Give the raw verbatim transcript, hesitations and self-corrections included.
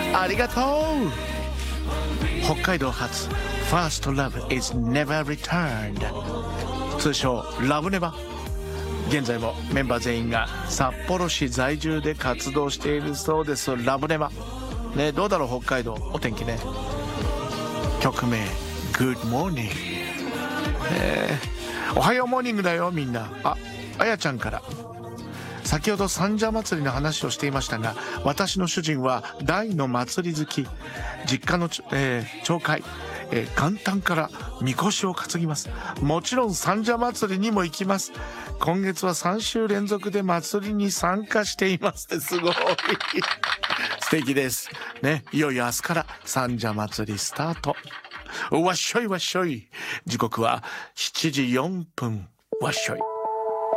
ありがとう。北海道発 First Love is Never Returned、 通称ラブネバ。現在もメンバー全員が札幌市在住で活動しているそうです。ラブネバね、どうだろう北海道お天気ね。曲名 Good Morning、えー、おはようモーニングだよみんな。あ、あやちゃんから、先ほど三社祭りの話をしていましたが、私の主人は大の祭り好き。実家の、えー、町会、えー、元旦からみこしを担ぎます。もちろん三社祭りにも行きます。今月はさん週連続で祭りに参加しています。すごい素敵ですね。いよいよ明日から三社祭りスタート。わっしょいわっしょい。時刻はしちじよんぷん。わっしょい。